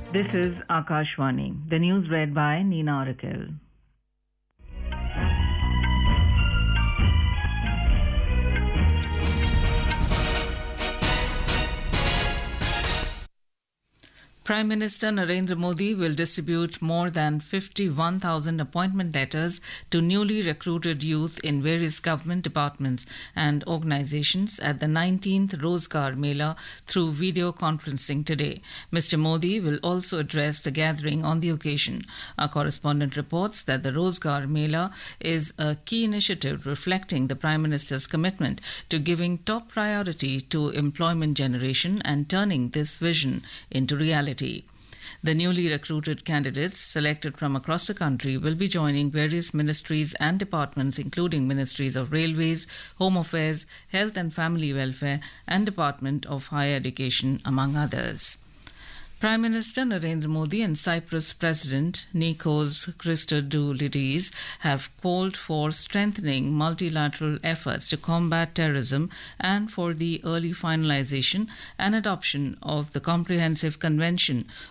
This is Akashvani. The news read by Nina Oracle. Prime Minister Narendra Modi will distribute more than 51,000 appointment letters to newly recruited youth in various government departments and organizations at the 19th Rozgar Mela through video conferencing today. Mr. Modi will also address the gathering on the occasion. Our correspondent reports that the Rozgar Mela is a key initiative reflecting the Prime Minister's commitment to giving top priority to employment generation and turning this vision into reality. The newly recruited candidates selected from across the country will be joining various ministries and departments including Ministries of Railways, Home Affairs, Health and Family Welfare and Department of Higher Education among others. Prime Minister Narendra Modi and Cyprus President Nikos Christodoulidis have called for strengthening multilateral efforts to combat terrorism and for the early finalization and adoption of the Comprehensive Convention